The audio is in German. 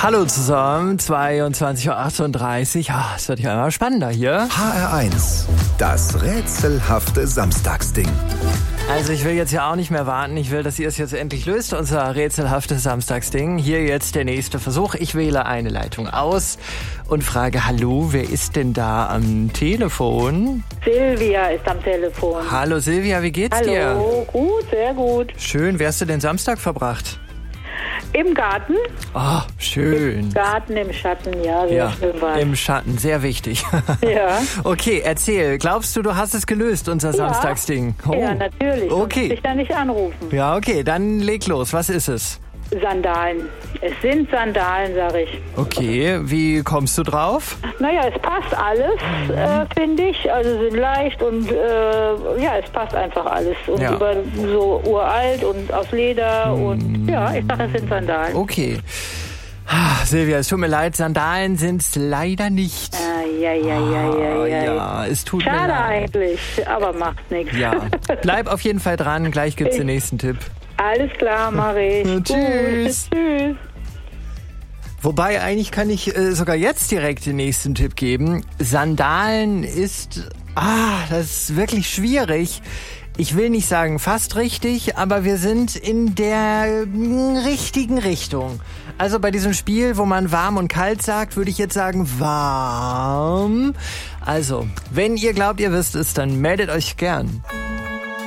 Hallo zusammen, 22:38 Uhr. Es wird ja immer spannender hier. HR1, das rätselhafte Samstagsding. Also ich will jetzt ja auch nicht mehr warten. Ich will, dass ihr es jetzt endlich löst, unser rätselhaftes Samstagsding. Hier jetzt der nächste Versuch. Ich wähle eine Leitung aus und frage, hallo, wer ist denn da am Telefon? Silvia ist am Telefon. Hallo Silvia, wie geht's dir? Hallo, gut, sehr gut. Schön, wie hast du den Samstag verbracht? Im Garten? Oh, schön. Im Garten, im Schatten, ja, sehr schön war es. Im Schatten, sehr wichtig. Ja. Okay, erzähl. Glaubst du hast es gelöst, unser Samstagsding? Oh. Ja, natürlich. Okay. Sonst muss ich da nicht anrufen. Ja, okay, dann leg los. Was ist es? Sandalen. Es sind Sandalen, sag ich. Okay, wie kommst du drauf? Naja, es passt alles, finde ich. Also sind leicht und ja, es passt einfach alles. Und Ja. über so uralt und aus Leder und ja, ich sag, es sind Sandalen. Okay. Silvia, es tut mir leid, Sandalen sind's leider nicht. Ja, es tut mir Schade leid. eigentlich, aber macht nichts. Ja, bleib auf jeden Fall dran. Gleich gibt's den nächsten Tipp. Alles klar, mach ich. Tschüss. Gut. Tschüss. Wobei, eigentlich kann ich sogar jetzt direkt den nächsten Tipp geben. Sandalen ist... das ist wirklich schwierig. Ich will nicht sagen fast richtig, aber wir sind in der richtigen Richtung. Also bei diesem Spiel, wo man warm und kalt sagt, würde ich jetzt sagen warm. Also, wenn ihr glaubt, ihr wisst es, dann meldet euch gern.